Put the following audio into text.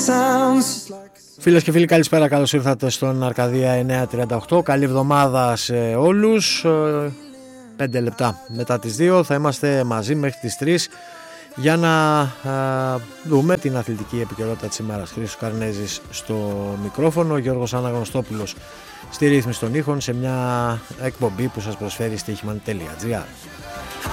Φίλες και φίλοι, καλησπέρα, καλώς ήρθατε στον Αρκαδία 938. Καλή εβδομάδα σε όλους. 5 λεπτά μετά τις 2 θα είμαστε μαζί μέχρι τις 3 για να δούμε την αθλητική επικαιρότητα της ημέρας. Χρήστος Καρνέζης στο μικρόφωνο, Γιώργος Αναγνωστόπουλος στη ρύθμιση των ήχων, σε μια εκπομπή που σας προσφέρει στοίχημαν.gr.